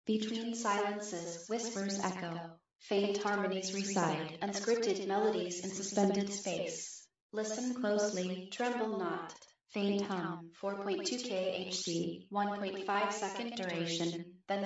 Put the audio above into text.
Between silences, whispers echo, faint harmonies reside, unscripted melodies in suspended space. Listen closely, tremble not. Faint hum, 4.2 kHz, 1.5 second duration, then